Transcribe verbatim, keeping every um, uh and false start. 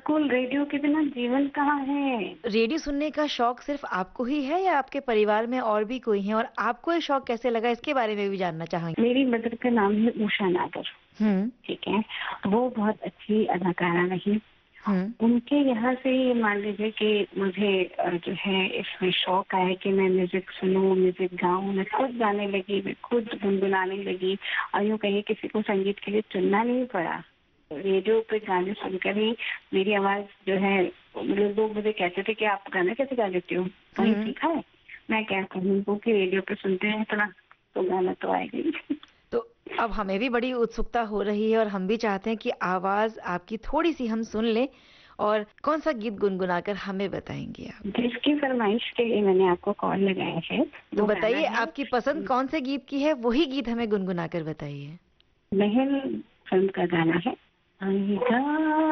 बिल्कुल, रेडियो के बिना जीवन कहाँ है। रेडियो सुनने का शौक सिर्फ आपको ही है या आपके परिवार में और भी कोई हैं? और आपको ये शौक कैसे लगा इसके बारे में भी जानना चाहेंगे। मेरी मदर का नाम है उषा नागर, हुँ, ठीक है। वो बहुत अच्छी अदाकारा रही। हुँ, उनके यहाँ से ये मान लीजिए कि मुझे अ, जो है इसमें शौक आया कि मैं म्यूज़िक सुनूँ, म्यूज़िक गाऊँ। मैं खुद गाने लगी, मैं खुद गुनगुनाने लगी और यूँ कहिए किसी को संगीत के लिए चुनना नहीं पड़ा। रेडियो पे गाने सुनकर ही मेरी आवाज़ जो है, मतलब लोग मुझे कहते थे कि आप गाना कैसे गा लेती हो? कहीं हुँ। सीखा है? मैं क्या कहूँ वो कि रेडियो पे सुनते हैं इतना, तो गाना तो आएगा ही। तो अब हमें भी बड़ी उत्सुकता हो रही है और हम भी चाहते हैं कि आवाज़ आपकी थोड़ी-सी हम सुन लें और कौन-सा गीत गुनगुनाकर हमें बताएँगी आप? जिसकी फरमाइश के लिए मैंने आपको कॉल लगाया है, तो वो गाना बताइए है आपकी पसंद कौन-से गीत की है, वही गीत हमें गुनगुनाकर बताइए। महल फिल्म का गाना है। अलविदा